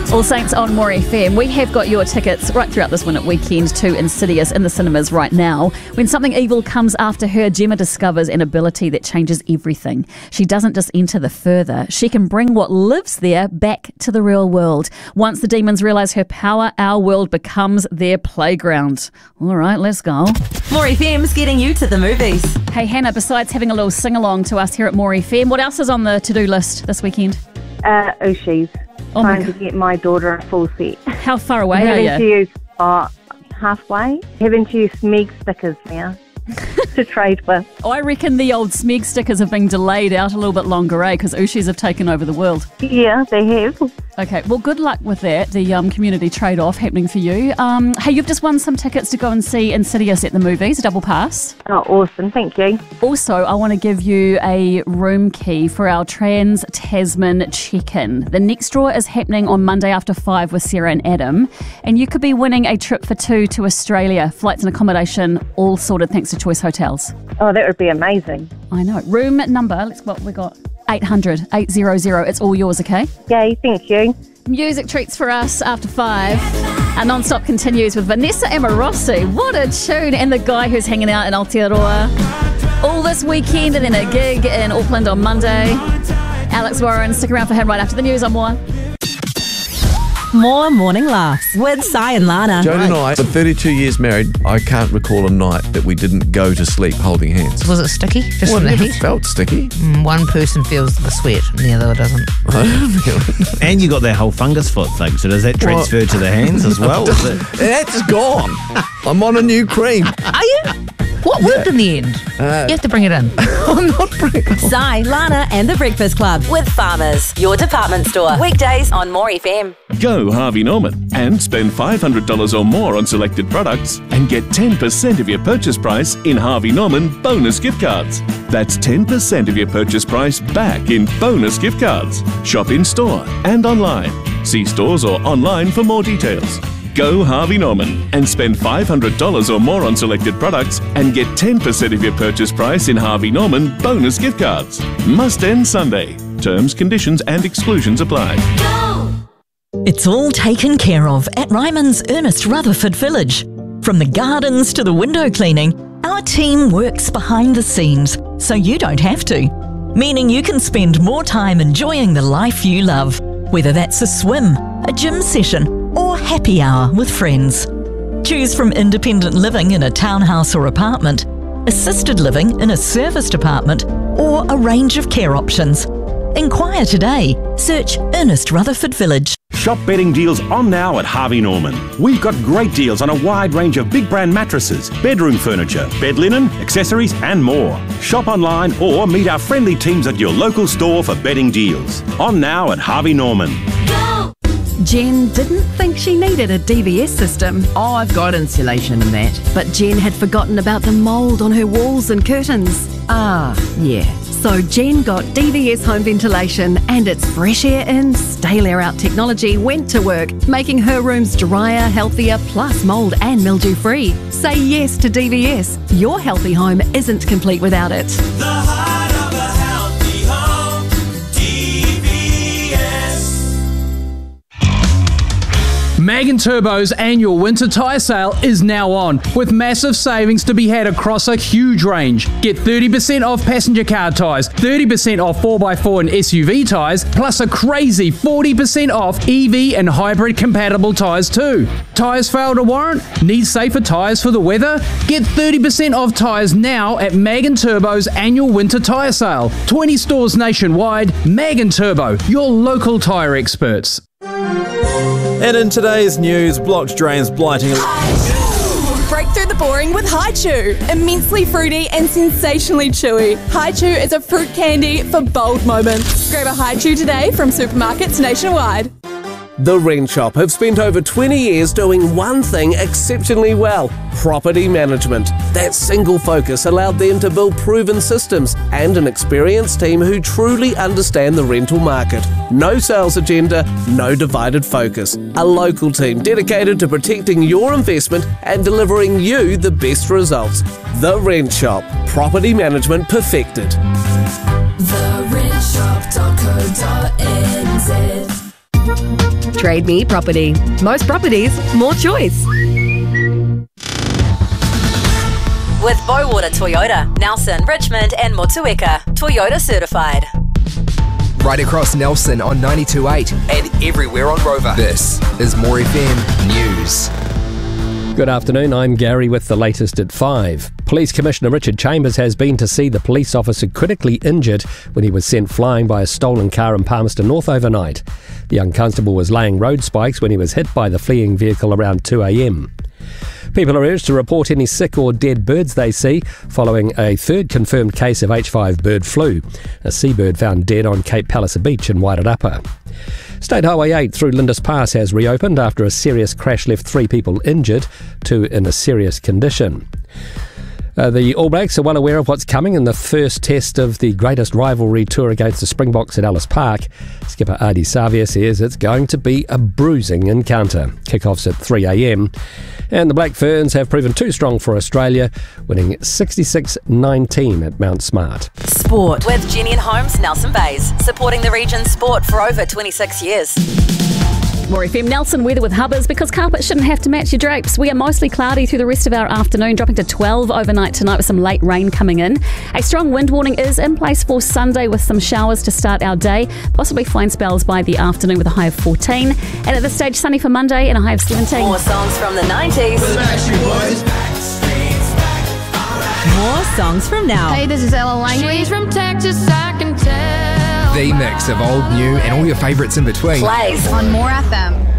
All Saints on More FM. We have got your tickets right throughout this weekend to Insidious in the cinemas right now. When something evil comes after her, Gemma discovers an ability that changes everything. She doesn't just enter the further. She can bring what lives there back to the real world. Once the demons realise her power, our world becomes their playground. All right, let's go. More FM's getting you to the movies. Hey, Hannah, besides having a little sing-along to us here at More FM, what else is on the to-do list this weekend? Ooshies. Oh Trying to get my daughter a full set. How far away are Having to you? use halfway. Having to use Smeg stickers now to trade with. I reckon the old Smeg stickers have been delayed out a little bit longer, because Ooshies have taken over the world. Yeah, they have. Okay, well, good luck with that, the community trade-off happening for you. Hey, you've just won some tickets to go and see Insidious at the movies, a double pass. Oh, awesome. Thank you. Also, I want to give you a room key for our Trans-Tasman check-in. The next draw is happening on Monday after 5 with Sarah and Adam, and you could be winning a trip for 2 to Australia. Flights and accommodation all sorted thanks to Choice Hotels. Oh, that would be amazing. I know. Room number, what we got? 800 800. It's all yours, okay? Yay, thank you. Music treats for us after 5. Our non-stop continues with Vanessa Amorosi. What a tune. And the guy who's hanging out in Aotearoa all this weekend, and then a gig in Auckland on Monday. Alex Warren, stick around for him right after the news on More. More Morning Laughs with Sai and Lana. Joan and I, for 32 years married, I can't recall a night that we didn't go to sleep holding hands. Was it sticky? Just Well, from it the never heat? felt sticky. One person feels the sweat and the other doesn't. I don't feel it. And you got that whole fungus foot thing, so does that transfer to the hands as well? Is it? That's gone. I'm on a new cream. Are you? What worked in the end? You have to bring it in. I'm not bringing Sai, Lana and the Breakfast Club with Farmers, your department store. Weekdays on More FM. Go Harvey Norman and spend $500 or more on selected products and get 10% of your purchase price in Harvey Norman bonus gift cards. That's 10% of your purchase price back in bonus gift cards. Shop in store and online. See stores or online for more details. Go Harvey Norman and spend $500 or more on selected products and get 10% of your purchase price in Harvey Norman bonus gift cards. Must end Sunday. Terms, conditions and exclusions apply. It's all taken care of at Ryman's Ernest Rutherford Village. From the gardens to the window cleaning, our team works behind the scenes so you don't have to. Meaning you can spend more time enjoying the life you love, whether that's a swim, a gym session, or happy hour with friends. Choose from independent living in a townhouse or apartment, assisted living in a serviced apartment, or a range of care options. Inquire today. Search Ernest Rutherford Village. Shop bedding deals on now at Harvey Norman. We've got great deals on a wide range of big brand mattresses, bedroom furniture, bed linen, accessories and more. Shop online or meet our friendly teams at your local store for bedding deals. On now at Harvey Norman. Jen didn't think she needed a DVS system. Oh, I've got insulation in that. But Jen had forgotten about the mould on her walls and curtains. Ah, yeah. So Jen got DVS home ventilation, and its fresh air in, stale air out technology went to work, making her rooms drier, healthier, plus mould and mildew free. Say yes to DVS. Your healthy home isn't complete without it. The heart of a healthy home, DVS. Magen Turbo's annual winter tyre sale is now on, with massive savings to be had across a huge range. Get 30% off passenger car tyres, 30% off 4x4 and SUV tyres, plus a crazy 40% off EV and hybrid compatible tyres too. Tyres fail to warrant? Need safer tyres for the weather? Get 30% off tyres now at Magen Turbo's annual winter tyre sale. 20 stores nationwide. Magen Turbo, your local tyre experts. And in today's news, blocked drains blighting. Break through the boring with Hi-Chew. Immensely fruity and sensationally chewy. Hi-Chew is a fruit candy for bold moments. Grab a Hi-Chew today from supermarkets nationwide. The Rent Shop have spent over 20 years doing one thing exceptionally well: property management. That single focus allowed them to build proven systems and an experienced team who truly understand the rental market. No sales agenda, no divided focus. A local team dedicated to protecting your investment and delivering you the best results. The Rent Shop. Property management perfected. TheRentShop.co.nz Trade Me Property. Most properties, more choice. With Bowater Toyota, Nelson, Richmond and Motueka. Toyota certified. Right across Nelson on 92.8 and everywhere on Rover. This is More FM News. Good afternoon, I'm Gary with the latest at 5. Police Commissioner Richard Chambers has been to see the police officer critically injured when he was sent flying by a stolen car in Palmerston North overnight. The young constable was laying road spikes when he was hit by the fleeing vehicle around 2 a.m. People are urged to report any sick or dead birds they see following a third confirmed case of H5 bird flu. A seabird found dead on Cape Palliser Beach in Wairarapa. State Highway 8 through Lindis Pass has reopened after a serious crash left 3 people injured, 2 in a serious condition. The All Blacks are well aware of what's coming in the first test of the greatest rivalry tour against the Springboks at Ellis Park. Skipper Adi Savia says it's going to be a bruising encounter. Kick-off's at 3 a.m. And the Black Ferns have proven too strong for Australia, winning 66-19 at Mount Smart. Sport with Jenny and Holmes, Nelson Bays, supporting the region's sport for over 26 years. More FM Nelson weather with Hubbers, because carpet shouldn't have to match your drapes. We are mostly cloudy through the rest of our afternoon, dropping to 12 overnight tonight with some late rain coming in. A strong wind warning is in place for Sunday with some showers to start our day, possibly fine spells by the afternoon with a high of 14. And at this stage, sunny for Monday and a high of 17. More songs from the 90s. More songs from now. Hey, this is Ella Langley. She's from Texas, I can tell. The mix of old, new and all your favourites in between. Plays on More FM.